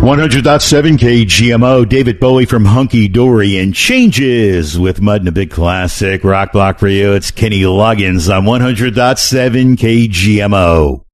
100.7 KGMO, David Bowie from Hunky Dory and Changes with Mud and a Big Classic rock block for you. It's Kenny Loggins on 100.7 KGMO.